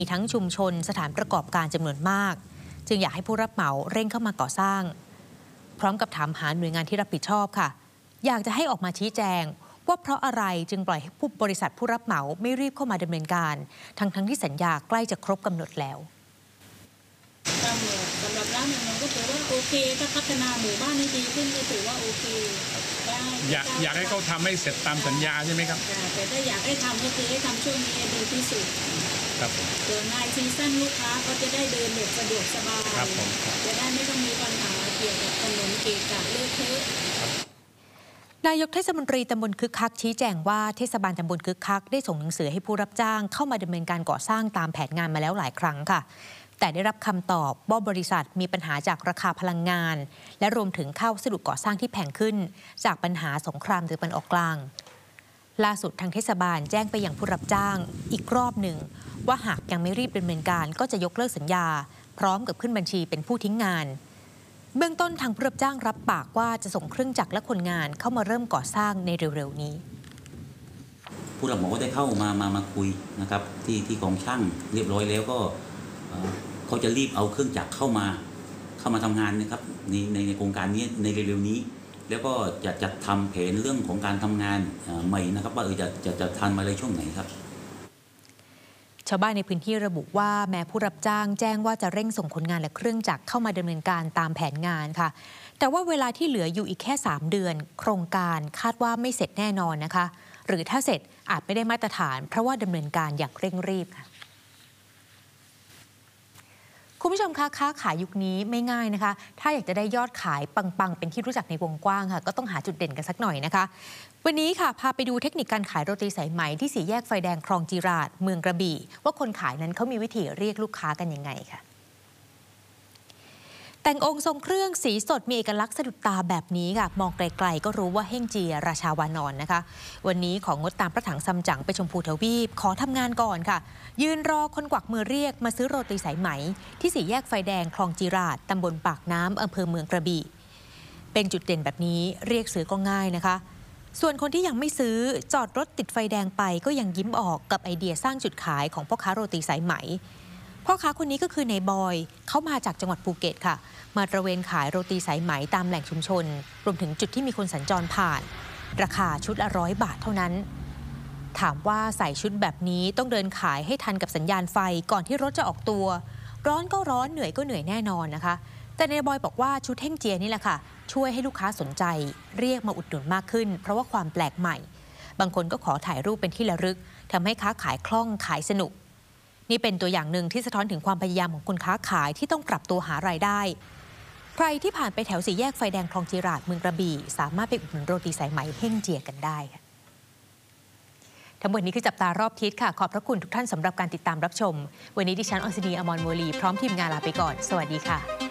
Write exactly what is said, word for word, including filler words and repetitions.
มีทั้งชุมชนสถานประกอบการจำนวนมากจึงอยากให้ผู้รับเหมาเร่งเข้ามาก่อสร้างพร้อมกับถามหาหน่วยงานที่รับผิดชอบค่ะอยากจะให้ออกมาชี้แจงว่าเพราะอะไรจึงปล่อยให้ผู้บริษัทผู้รับเหมาไม่รีบเข้ามาดำเนินการทั้งทั้งที่สัญญาใกล้จะครบกำหนดแล้วสำหรับร้านมันก็ถือว่าโอเคถ้าพัฒนาหมู่บ้านนี้ดีขึ้นก็ถือว่าโอเคได้อยากอยากให้เขาทำให้เสร็จตามสัญญาใช่ไหมครับแต่ถ้าอยากให้ทำก็คือให้ทำช่วงนี้ดีที่สุดครับเดินในซีซั่นลูกค้าก็จะได้เดินแบบสะดวกสบายครับผมจะได้ไม่ต้องมีปัญหาเกี่ยวกับถนนเกะกะเลอะเทอะนายกเทศมนตรีตำบลคึกคักชี้แจงว่าเทศบาลตำบลคึกคักได้ส่งหนังสือให้ผู้รับจ้างเข้ามาดำเนินการก่อสร้างตามแผนงานมาแล้วหลายครั้งค่ะแต่ได้รับคำตอบว่าบริษัทมีปัญหาจากราคาพลังงานและรวมถึงค่าวัสดุก่อสร้างที่แพงขึ้นจากปัญหาสงครามตะวันออกกลางล่าสุดทางเทศบาลแจ้งไปยังผู้รับจ้างอีกรอบหนึ่งว่าหากยังไม่รีบดำเนินการก็จะยกเลิกสัญญาพร้อมกับขึ้นบัญชีเป็นผู้ทิ้งงานเบื้องต้นทางผู้รับจ้างรับปากว่าจะส่งเครื่องจักรและคนงานเข้ามาเริ่มก่อสร้างในเร็วๆนี้ผู้รับเหมาก็ได้เข้ามามามาคุยนะครับที่ที่กองช่างเรียบร้อยแล้วก็เขาจะรีบเอาเครื่องจักรเข้ามาเข้ามาทำงานนะครับในในในโครงการนี้ในเร็วๆนี้แล้วก็จะจัดทำแผนเรื่องของการทำงานใหม่นะครับว่าเออจะจะจะทันมาในช่วงไหนครับชาวบ้านในพื้นที่ระบุว่าแม้ผู้รับจ้างแจ้งว่าจะเร่งส่งคนงานและเครื่องจักรเข้ามาดำเนินการตามแผนงานค่ะแต่ว่าเวลาที่เหลืออยู่อีกแค่สามเดือนโครงการคาดว่าไม่เสร็จแน่นอนนะคะหรือถ้าเสร็จอาจไม่ได้มาตรฐานเพราะว่าดำเนินการอย่างเร่งรีบค่ะคุณผู้ชมคะค้าขายยุคนี้ไม่ง่ายนะคะถ้าอยากจะได้ยอดขายปังๆเป็นที่รู้จักในวงกว้างค่ะก็ต้องหาจุดเด่นกันสักหน่อยนะคะวันนี้ค่ะพาไปดูเทคนิคการขายโรตีสายไหมที่สี่แยกไฟแดงคลองจิราดเมืองกระบี่ว่าคนขายนั้นเขามีวิธีเรียกลูกค้ากันยังไงค่ะแต่งองค์ทรงเครื่องสีสดมีเอกลักษณ์สะดุดตาแบบนี้ค่ะมองไกลๆก็รู้ว่าเฮ่งเจียราชาวานอนนะคะวันนี้ของงดตามพระถังซัมจั๋งไปชมพูทวีปขอทำงานก่อนค่ะยืนรอคนกวักมือเรียกมาซื้อโรตีสายไหมที่สี่แยกไฟแดงคลองจิราดตำบลปากน้ำอำเภอเมืองกระบี่เป็นจุดเด่นแบบนี้เรียกซื้อก็ง่ายนะคะส่วนคนที่ยังไม่ซื้อจอดรถติดไฟแดงไปก็ยังยิ้มออกกับไอเดียสร้างจุดขายของพ่อค้าโรตีสายไหมพ่อค้าคนนี้ก็คือนายบอยเขามาจากจังหวัดภูเก็ตค่ะมาตระเวนขายโรตีสายไหมตามแหล่งชุมชนรวมถึงจุดที่มีคนสัญจรผ่านราคาชุดละร้อยบาทเท่านั้นถามว่าใส่ชุดแบบนี้ต้องเดินขายให้ทันกับสัญญาณไฟก่อนที่รถจะออกตัวร้อนก็ร้อนเหนื่อยก็เหนื่อยแน่นอนนะคะแต่นายบอยบอกว่าชุดเฮ่งเจียนี่แหละค่ะช่วยให้ลูกค้าสนใจเรียกมาอุดหนุนมากขึ้นเพราะว่าความแปลกใหม่บางคนก็ขอถ่ายรูปเป็นที่ระลึกทำให้ค้าขายคล่องขายสนุกนี่เป็นตัวอย่างหนึ่งที่สะท้อนถึงความพยายามของคนค้าขายที่ต้องปรับตัวหารายได้ใครที่ผ่านไปแถวสี่แยกไฟแดงคลองจิราดเมืองกระบี่สามารถไปอุดหนุนโรตีสายไหมเฮ่งเจียกันได้ค่ะทั้งหมดนี้คือจับตารอบทิศค่ะขอบพระคุณทุกท่านสำหรับการติดตามรับชมวันนี้ดิฉันออนซินีอมรโมลีพร้อมทีมงานลาไปก่อนสวัสดีค่ะ